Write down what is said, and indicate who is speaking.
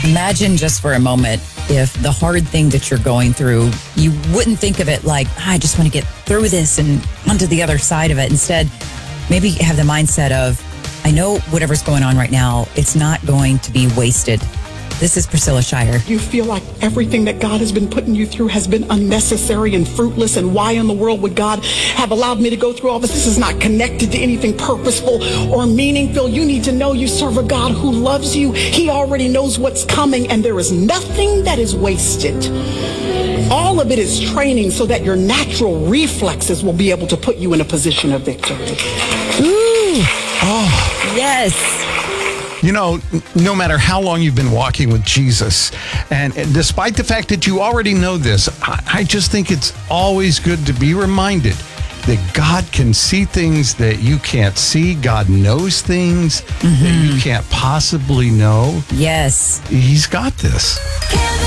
Speaker 1: Imagine just for a moment if the hard thing that you're going through, you wouldn't think of it like, I just want to get through this and onto the other side of it. Instead, maybe have the mindset of, I know whatever's going on right now, it's not going to be wasted. This is Priscilla Shirer.
Speaker 2: You feel like everything that God has been putting you through has been unnecessary and fruitless, and why in the world would God have allowed me to go through all this? This is not connected to anything purposeful or meaningful. You need to know you serve a God who loves you. He already knows what's coming, and there is nothing that is wasted. All of it is training so that your natural reflexes will be able to put you in a position of victory.
Speaker 1: Ooh. Oh, yes.
Speaker 3: You know, no matter how long you've been walking with Jesus, and despite the fact that you already know this, I just think it's always good to be reminded that God can see things that you can't see. God knows things that you can't possibly know.
Speaker 1: Yes.
Speaker 3: He's got this.